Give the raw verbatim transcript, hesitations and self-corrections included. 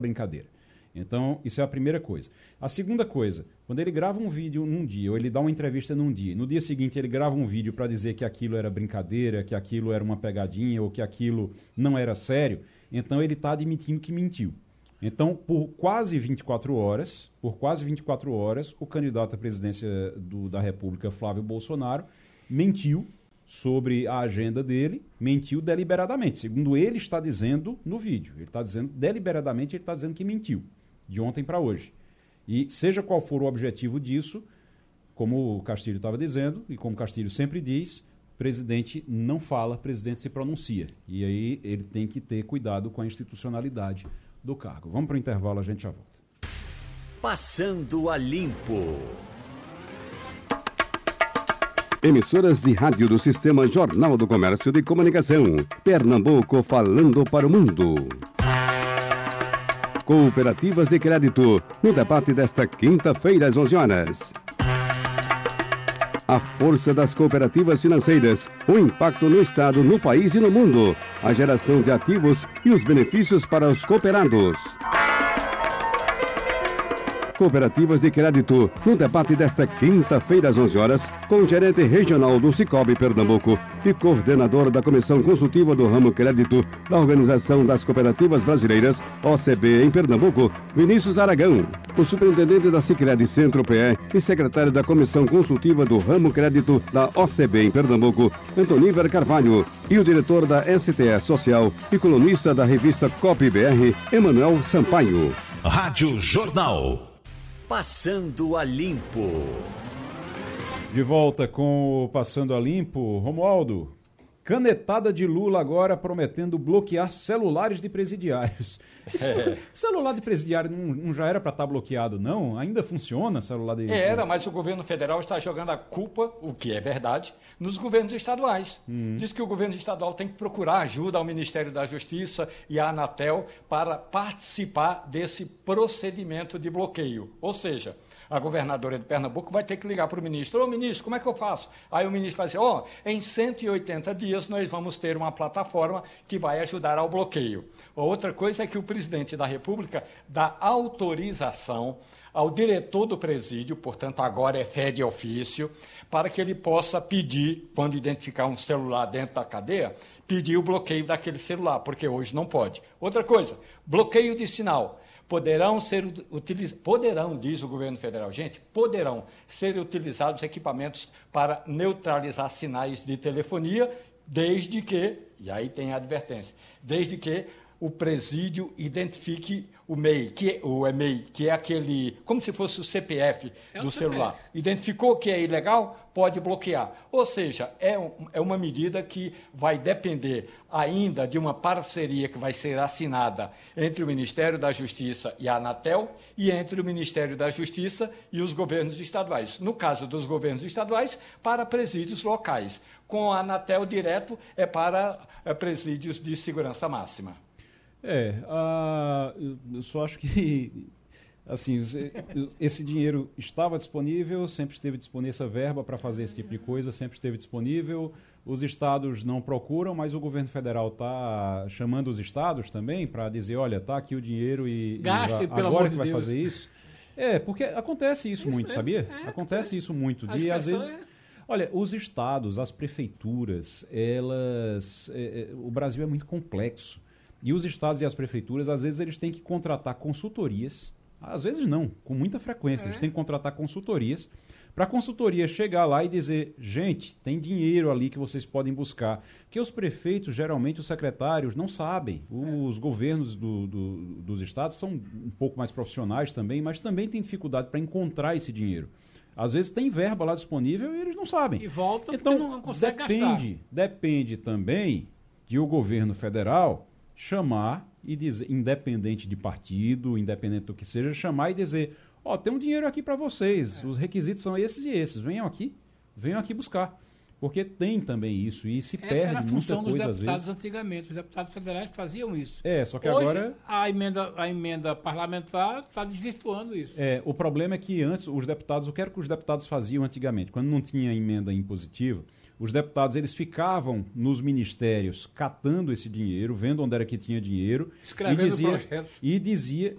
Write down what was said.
brincadeira. Então, isso é a primeira coisa. A segunda coisa, quando ele grava um vídeo num dia, ou ele dá uma entrevista num dia, no dia seguinte ele grava um vídeo para dizer que aquilo era brincadeira, que aquilo era uma pegadinha, ou que aquilo não era sério, então ele está admitindo que mentiu. Então, por quase vinte e quatro horas, por quase vinte e quatro horas, o candidato à presidência do, da República, Flávio Bolsonaro, mentiu sobre a agenda dele, mentiu deliberadamente, segundo ele está dizendo no vídeo. Ele está dizendo, deliberadamente, ele está dizendo que mentiu, de ontem para hoje. E seja qual for o objetivo disso, como o Castilho estava dizendo, e como o Castilho sempre diz, presidente não fala, presidente se pronuncia. E aí ele tem que ter cuidado com a institucionalidade do cargo. Vamos para o intervalo, a gente já volta. Passando a Limpo. Emissoras de rádio do Sistema Jornal do Comércio de Comunicação. Pernambuco falando para o mundo. Cooperativas de crédito, no debate desta quinta-feira às onze horas. A força das cooperativas financeiras, o impacto no Estado, no país e no mundo, a geração de ativos e os benefícios para os cooperados. Cooperativas de crédito, no debate desta quinta-feira às onze horas, com o gerente regional do Sicob Pernambuco e coordenador da Comissão Consultiva do Ramo Crédito da Organização das Cooperativas Brasileiras, O C B, em Pernambuco, Vinícius Aragão, o superintendente da Sicredi Centro-P E e secretário da Comissão Consultiva do Ramo Crédito da O C B em Pernambuco, Antoníver Carvalho, e o diretor da S T E Social e colunista da revista Cop B R, Emanuel Sampaio. Rádio Jornal. Passando a Limpo. De volta com o Passando a Limpo. Romualdo, canetada de Lula agora prometendo bloquear celulares de presidiários. Isso, é. Celular de presidiário não, não já era para estar bloqueado, não? Ainda funciona celular de... Era, mas o governo federal está jogando a culpa, o que é verdade, nos governos estaduais. Hum. Diz que o governo estadual tem que procurar ajuda ao Ministério da Justiça e à Anatel para participar desse procedimento de bloqueio. Ou seja, a governadora de Pernambuco vai ter que ligar para o ministro. Ô, ministro, como é que eu faço? Aí o ministro vai dizer, ó, oh, em cento e oitenta dias nós vamos ter uma plataforma que vai ajudar ao bloqueio. Outra coisa é que o presidente da República dá autorização ao diretor do presídio, portanto agora é fé de ofício, para que ele possa pedir, quando identificar um celular dentro da cadeia, pedir o bloqueio daquele celular, porque hoje não pode. Outra coisa, bloqueio de sinal. Poderão ser utilizados, poderão, diz o governo federal, gente, poderão ser utilizados equipamentos para neutralizar sinais de telefonia, desde que, e aí tem a advertência, desde que o presídio identifique o M E I, que, o E M E I, que é aquele, como se fosse o C P F é do celular. C P F. Identificou que é ilegal, pode bloquear. Ou seja, é, um, é uma medida que vai depender ainda de uma parceria que vai ser assinada entre o Ministério da Justiça e a Anatel e entre o Ministério da Justiça e os governos estaduais. No caso dos governos estaduais, para presídios locais. Com a Anatel direto, é para é, presídios de segurança máxima. É, uh, eu só acho que, assim, esse dinheiro estava disponível, sempre esteve disponível essa verba para fazer esse tipo de coisa, sempre esteve disponível. Os estados não procuram, mas o governo federal está chamando os estados também para dizer, olha, está aqui o dinheiro e, Gaste, e pelo agora amor que vai de Deus. fazer isso. É, porque acontece isso, isso muito, mesmo. sabia? É, acontece é. isso muito. A De, às expressão vezes... é... Olha, os estados, as prefeituras, elas... É, é, o Brasil é muito complexo. E os estados e as prefeituras, às vezes, eles têm que contratar consultorias. Às vezes não, com muita frequência. É. Eles têm que contratar consultorias para a consultoria chegar lá e dizer, gente, tem dinheiro ali que vocês podem buscar. Porque os prefeitos, geralmente, os secretários, não sabem. Os é. governos do, do, dos estados são um pouco mais profissionais também, mas também têm dificuldade para encontrar esse dinheiro. Às vezes tem verba lá disponível e eles não sabem. E volta então, porque não consegue depende, gastar. Depende também de o governo federal chamar e dizer, independente de partido, independente do que seja, chamar e dizer, ó, oh, tem um dinheiro aqui para vocês, é. os requisitos são esses e esses, venham aqui, venham aqui buscar. Porque tem também isso e se Essa perde era a muita função coisa dos às deputados vezes. antigamente, os deputados federais faziam isso. É, só que Hoje, agora... a emenda, a emenda parlamentar está desvirtuando isso. É, o problema é que antes os deputados, o que era que os deputados faziam antigamente? Quando não tinha emenda impositiva, os deputados eles ficavam nos ministérios catando esse dinheiro, vendo onde era que tinha dinheiro. Escrevendo e dizia, projetos. E dizia,